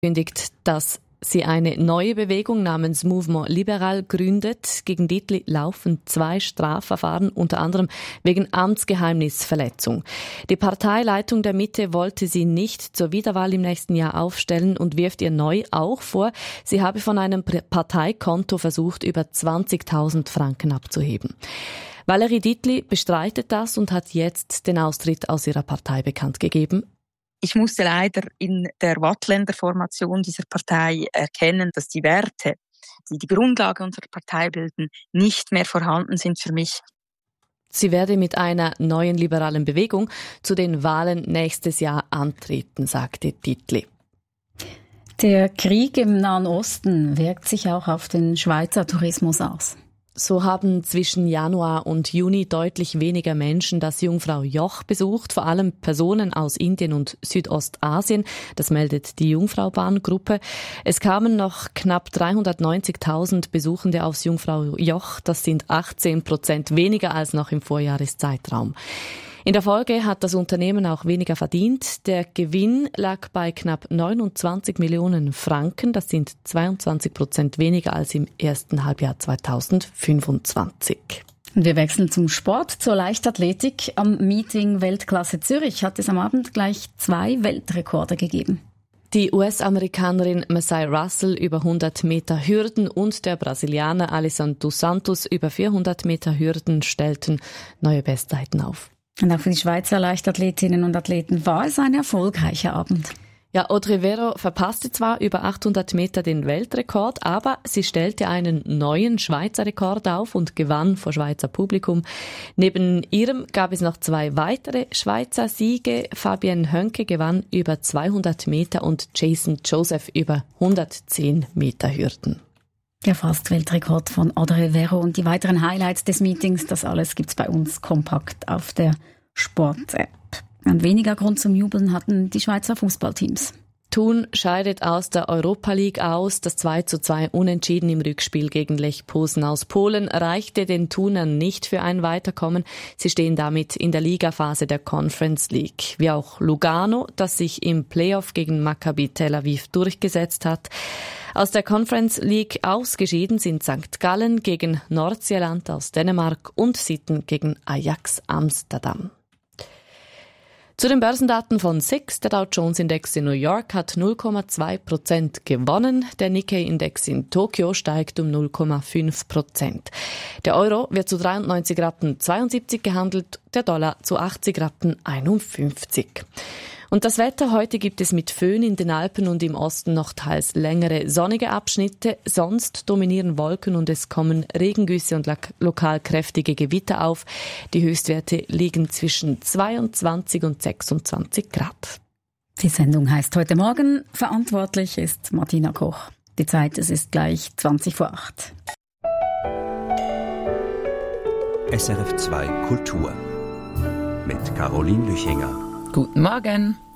kündigt, dass sie eine neue Bewegung namens Mouvement Libéral gründet. Gegen Dietli laufen 2 Strafverfahren, unter anderem wegen Amtsgeheimnisverletzung. Die Parteileitung der Mitte wollte sie nicht zur Wiederwahl im nächsten Jahr aufstellen und wirft ihr neu auch vor, sie habe von einem Parteikonto versucht, über 20.000 Franken abzuheben. Valérie Dietli bestreitet das und hat jetzt den Austritt aus ihrer Partei bekannt gegeben. Ich musste leider in der Wattländer Formation dieser Partei erkennen, dass die Werte, die die Grundlage unserer Partei bilden, nicht mehr vorhanden sind für mich. Sie werde mit einer neuen liberalen Bewegung zu den Wahlen nächstes Jahr antreten, sagte Dietli. Der Krieg im Nahen Osten wirkt sich auch auf den Schweizer Tourismus aus. So haben zwischen Januar und Juni deutlich weniger Menschen das Jungfrau-Joch besucht, vor allem Personen aus Indien und Südostasien. Das meldet die Jungfraubahn-Gruppe. Es kamen noch knapp 390.000 Besuchende aufs Jungfrau-Joch. Das sind 18% weniger als noch im Vorjahreszeitraum. In der Folge hat das Unternehmen auch weniger verdient. Der Gewinn lag bei knapp 29 Millionen Franken. Das sind 22% weniger als im ersten Halbjahr 2025. Wir wechseln zum Sport, zur Leichtathletik. Am Meeting Weltklasse Zürich hat es am Abend gleich 2 Weltrekorde gegeben. Die US-Amerikanerin Masai Russell über 100 Meter Hürden und der Brasilianer Alisson dos Santos über 400 Meter Hürden stellten neue Bestzeiten auf. Und auch für die Schweizer Leichtathletinnen und Athleten war es ein erfolgreicher Abend. Ja, Audrey Vero verpasste zwar über 800 Meter den Weltrekord, aber sie stellte einen neuen Schweizer Rekord auf und gewann vor Schweizer Publikum. Neben ihrem gab es noch 2 weitere Schweizer Siege. Fabienne Hönke gewann über 200 Meter und Jason Joseph über 110 Meter Hürden. Der Fast-Weltrekord von Audrey Vero und die weiteren Highlights des Meetings, das alles gibt's bei uns kompakt auf der Sport-App. Und weniger Grund zum Jubeln hatten die Schweizer Fußballteams. Thun scheidet aus der Europa League aus. Das 2:2 Unentschieden im Rückspiel gegen Lech Posen aus Polen reichte den Thunern nicht für ein Weiterkommen. Sie stehen damit in der Ligaphase der Conference League. Wie auch Lugano, das sich im Playoff gegen Maccabi Tel Aviv durchgesetzt hat. Aus der Conference League ausgeschieden sind St. Gallen gegen Nordsjælland aus Dänemark und Sitten gegen Ajax Amsterdam. Zu den Börsendaten von SIX. Der Dow Jones Index in New York hat 0,2% gewonnen. Der Nikkei-Index in Tokio steigt um 0,5%. Der Euro wird zu 93,72 Rappen gehandelt, der Dollar zu 80,51 Rappen. Und das Wetter, heute gibt es mit Föhn in den Alpen und im Osten noch teils längere sonnige Abschnitte. Sonst dominieren Wolken und es kommen Regengüsse und lokal kräftige Gewitter auf. Die Höchstwerte liegen zwischen 22 und 26 Grad. Die Sendung heißt heute Morgen. Verantwortlich ist Martina Koch. Die Zeit, es ist gleich 7:20. SRF 2 Kultur mit Caroline Lüchinger. Guten Morgen.